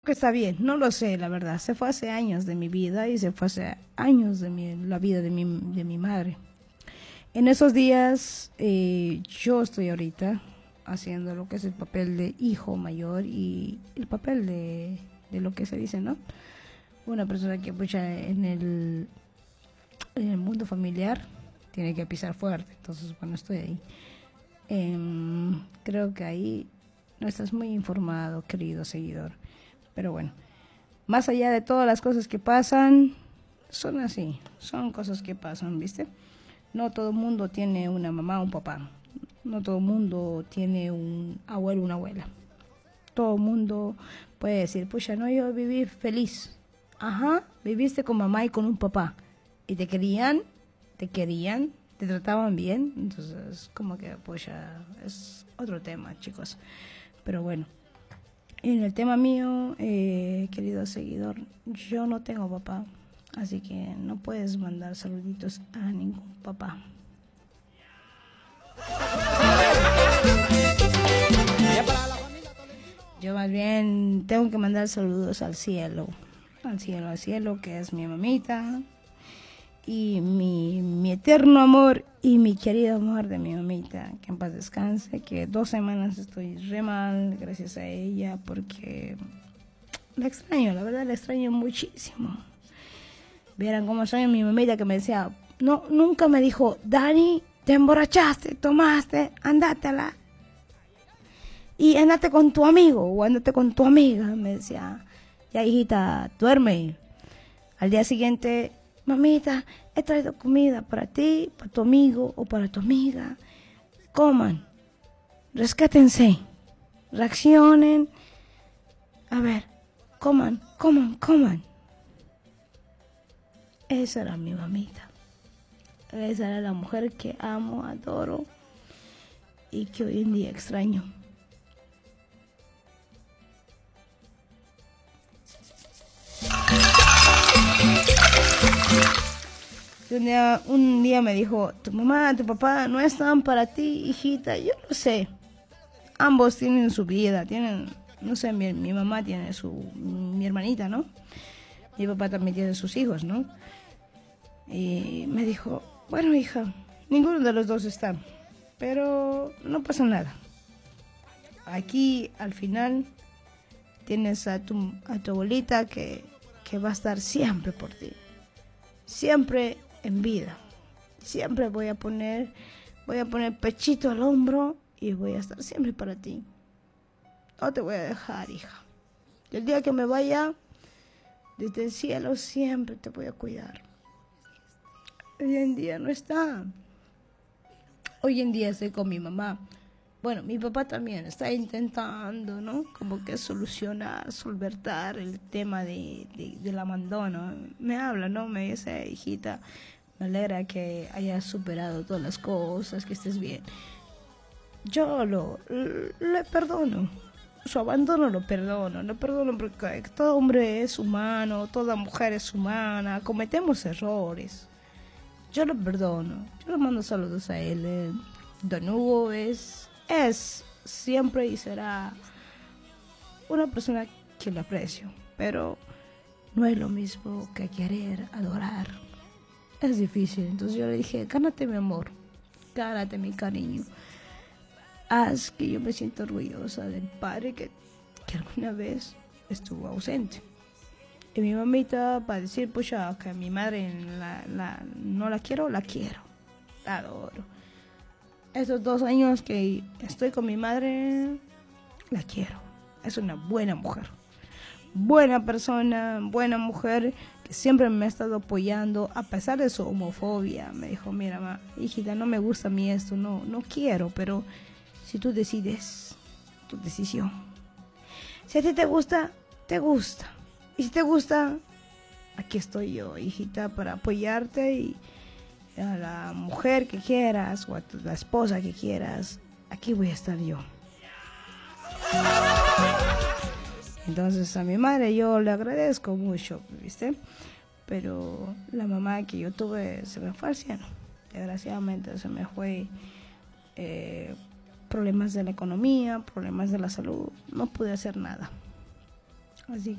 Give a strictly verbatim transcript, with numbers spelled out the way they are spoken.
que está bien, no lo sé, la verdad. Se fue hace años de mi vida y se fue hace años de mi, la vida de mi, de mi madre. En esos días eh, yo estoy ahorita haciendo lo que es el papel de hijo mayor y el papel de, de lo que se dice, ¿no? Una persona que pucha en el, en el mundo familiar tiene que pisar fuerte. Entonces, bueno, estoy ahí. Eh, creo que ahí no estás muy informado, querido seguidor. Pero bueno, más allá de todas las cosas que pasan, son así, son cosas que pasan, ¿viste? No todo el mundo tiene una mamá o un papá. No todo el mundo tiene un abuelo o una abuela. Todo el mundo puede decir, pucha, no, yo viví feliz. Ajá, viviste con mamá y con un papá. Y te querían, te querían, te trataban bien. Entonces, como que, pucha, es otro tema, chicos. Pero bueno, en el tema mío, eh, querido seguidor, yo no tengo papá. Así que no puedes mandar saluditos a ningún papá. Yo más bien tengo que mandar saludos al cielo. Al cielo, al cielo, que es mi mamita. Y mi, mi eterno amor y mi querido amor de mi mamita. Que en paz descanse. Que dos semanas estoy re mal gracias a ella. Porque la extraño, la verdad la extraño muchísimo. Vieran cómo soy mi mamita que me decía, no, nunca me dijo, Dani, te emborrachaste, tomaste, andátela. Y andate con tu amigo o andate con tu amiga. Me decía, ya hijita, duerme. Al día siguiente, mamita, he traído comida para ti, para tu amigo o para tu amiga. Coman, rescátense, reaccionen. A ver, coman, coman, coman. Esa era mi mamita. Esa era la mujer que amo, adoro y que hoy en día extraño. Un día, un día me dijo, tu mamá, tu papá no están para ti, hijita. Yo lo sé. Ambos tienen su vida, tienen, no sé, mi, mi mamá tiene su, mi hermanita, ¿no? Mi papá también tiene sus hijos, ¿no? Y me dijo, bueno, hija, ninguno de los dos está, pero no pasa nada. Aquí, al final, tienes a tu, a tu abuelita que, que va a estar siempre por ti. Siempre en vida. Siempre voy a poner, voy a poner pechito al hombro y voy a estar siempre para ti. No te voy a dejar, hija. El día que me vaya, desde el cielo siempre te voy a cuidar. Hoy en día no está. Hoy en día estoy con mi mamá. Bueno, mi papá también está intentando, ¿no? Como que solucionar, solventar el tema de, de, del abandono. Me habla, ¿no? Me dice, hijita, me alegra que hayas superado todas las cosas, que estés bien. Yo lo, le perdono. Su abandono lo perdono. Lo perdono porque todo hombre es humano, toda mujer es humana, cometemos errores. Yo lo perdono. Yo le mando saludos a él. Eh, Don Hugo es, es siempre y será una persona que le aprecio. Pero no es lo mismo que querer, adorar. Es difícil. Entonces yo le dije, gánate mi amor. Gánate mi cariño. Haz que yo me sienta orgullosa del padre que, que alguna vez estuvo ausente. Y mi mamita, para decir, pucha, que mi madre la, la, no la quiero, la quiero. La adoro. Estos dos años que estoy con mi madre, la quiero. Es una buena mujer. Buena persona, buena mujer, que siempre me ha estado apoyando, a pesar de su homofobia. Me dijo, mira, ma, hijita, no me gusta a mí esto, no, no quiero, pero si tú decides, tu decisión. Si a ti te gusta, te gusta. Y si te gusta, aquí estoy yo, hijita, para apoyarte y a la mujer que quieras o a tu, la esposa que quieras, aquí voy a estar yo. Entonces a mi madre yo le agradezco mucho, ¿viste? Pero la mamá que yo tuve se me fue al cielo. Desgraciadamente se me fue eh, problemas de la economía, problemas de la salud. No pude hacer nada. Así